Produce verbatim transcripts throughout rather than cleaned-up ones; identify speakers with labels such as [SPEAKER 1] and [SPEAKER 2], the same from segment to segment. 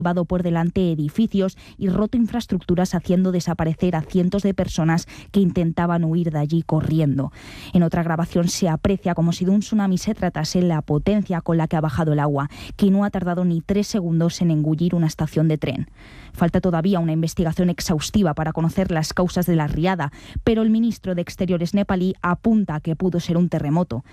[SPEAKER 1] llevado por delante edificios y roto infraestructuras, haciendo desaparecer a cientos de personas que intentaban huir de allí corriendo. En otra grabación se aprecia como si de un tsunami se tratase la potencia con la que ha bajado el agua, que no ha tardado ni tres segundos en engullir una estación de tren. Falta todavía una investigación exhaustiva para conocer las causas de la riada, pero el ministro de Exteriores nepalí apunta a que pudo ser un terremoto.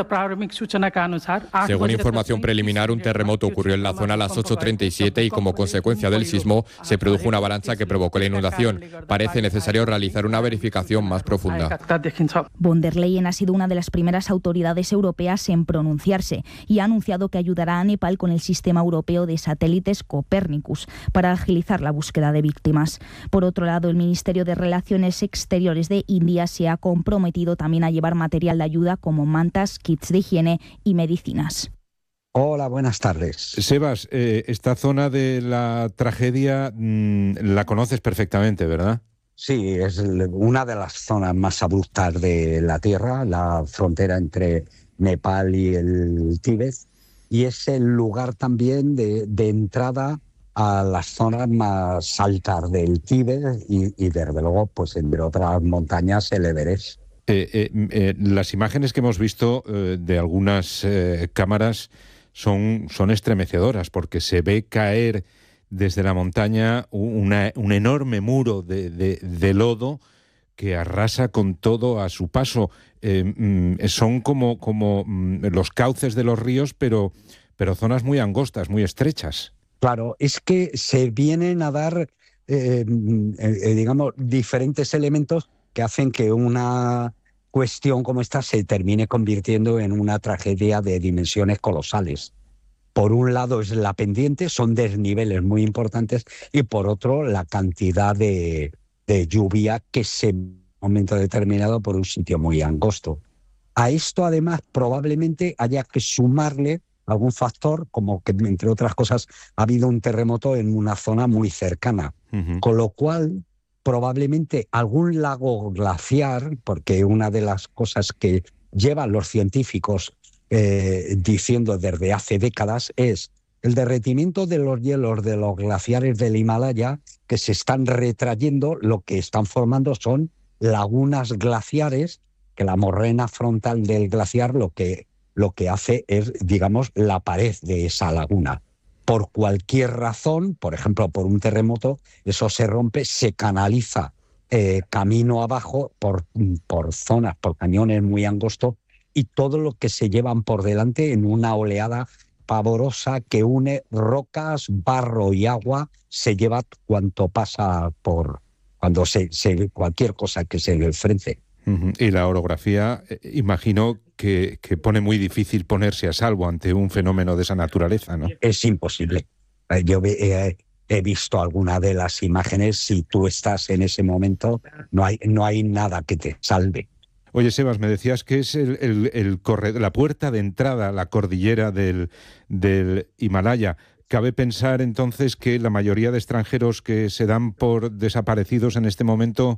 [SPEAKER 2] Según información preliminar, un terremoto ocurrió en la zona a las ocho treinta y siete y como consecuencia del sismo se produjo una avalancha que provocó la inundación. Parece necesario realizar una verificación más profunda.
[SPEAKER 1] Von der Leyen ha sido una de las primeras autoridades europeas en pronunciarse y ha anunciado que ayudará a Nepal con el sistema europeo de satélites Copernicus para agilizar la búsqueda de víctimas. Por otro lado, el Ministerio de Relaciones Exteriores de India se ha comprometido también a llevar material de ayuda como mantas, kits de higiene y medicinas.
[SPEAKER 3] Hola, buenas tardes.
[SPEAKER 4] Sebas, eh, esta zona de la tragedia mmm, la conoces perfectamente, ¿verdad?
[SPEAKER 3] Sí, es una de las zonas más abruptas de la Tierra, la frontera entre Nepal y el Tíbet, y es el lugar también de, de entrada a las zonas más altas del Tíbet y, y desde luego, pues entre otras montañas, el Everest.
[SPEAKER 4] Eh, eh, eh, las imágenes que hemos visto eh, de algunas eh, cámaras son, son estremecedoras, porque se ve caer desde la montaña una, un enorme muro de, de, de lodo que arrasa con todo a su paso. Eh, mm, son como, como mm, los cauces de los ríos, pero, pero zonas muy angostas, muy estrechas.
[SPEAKER 3] Claro, es que se vienen a dar, eh, eh, digamos, diferentes elementos que hacen que una cuestión como esta se termine convirtiendo en una tragedia de dimensiones colosales. Por un lado es la pendiente, son desniveles muy importantes, y por otro la cantidad de, de lluvia que se en un momento determinado por un sitio muy angosto. A esto además probablemente haya que sumarle algún factor, como que entre otras cosas ha habido un terremoto en una zona muy cercana, uh-huh. Con lo cual probablemente algún lago glaciar, porque una de las cosas que llevan los científicos eh, diciendo desde hace décadas es el derretimiento de los hielos de los glaciares del Himalaya que se están retrayendo, lo que están formando son lagunas glaciares, que la morrena frontal del glaciar lo que, lo que hace es, digamos, la pared de esa laguna. Por cualquier razón, por ejemplo, por un terremoto, eso se rompe, se canaliza eh, camino abajo por, por zonas, por cañones muy angostos, y todo lo que se llevan por delante en una oleada pavorosa que une rocas, barro y agua, se lleva cuanto pasa por cuando se, se cualquier cosa que se le enfrente.
[SPEAKER 4] Uh-huh. Y la orografía, eh, imagino que, que pone muy difícil ponerse a salvo ante un fenómeno de esa naturaleza, ¿no?
[SPEAKER 3] Es imposible. Yo he, he visto alguna de las imágenes, si tú estás en ese momento, no hay, no hay nada que te salve.
[SPEAKER 4] Oye, Sebas, me decías que es el, el, el corredor, la puerta de entrada a la cordillera del, del Himalaya. ¿Cabe pensar entonces que la mayoría de extranjeros que se dan por desaparecidos en este momento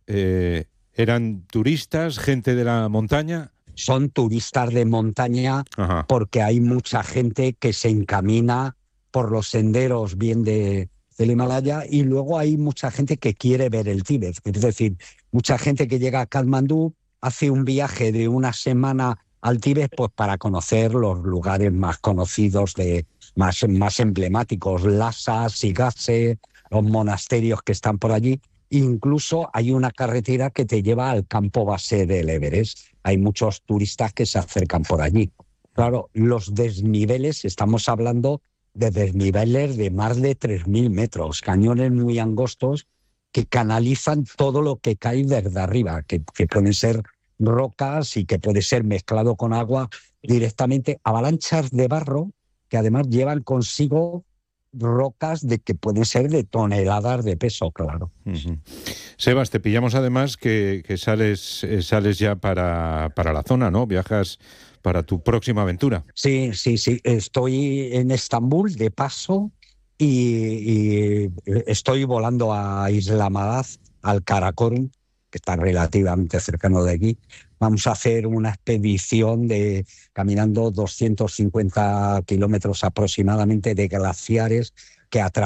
[SPEAKER 4] eh, eran turistas, gente de la montaña?
[SPEAKER 3] Son turistas de montaña. Ajá. Porque hay mucha gente que se encamina por los senderos bien de, del Himalaya, y luego hay mucha gente que quiere ver el Tíbet. Es decir, mucha gente que llega a Katmandú hace un viaje de una semana al Tíbet pues para conocer los lugares más conocidos, de más, más emblemáticos, Lhasa, Sigase, los monasterios que están por allí. Incluso hay una carretera que te lleva al campo base del Everest. Hay muchos turistas que se acercan por allí. Claro, los desniveles, estamos hablando de desniveles de más de tres mil metros, cañones muy angostos que canalizan todo lo que cae desde arriba, que, que pueden ser rocas y que puede ser mezclado con agua directamente, avalanchas de barro que además llevan consigo rocas de que pueden ser de toneladas de peso, claro.
[SPEAKER 4] Uh-huh. Sebas, te pillamos además que, que sales, eh, sales ya para, para la zona, ¿no? Viajas para tu próxima aventura.
[SPEAKER 3] Sí, sí, sí. Estoy en Estambul de paso y, y estoy volando a Islamabad, al Karakorum, que está relativamente cercano de aquí. Vamos a hacer una expedición de caminando doscientos cincuenta kilómetros aproximadamente de glaciares que atraviesan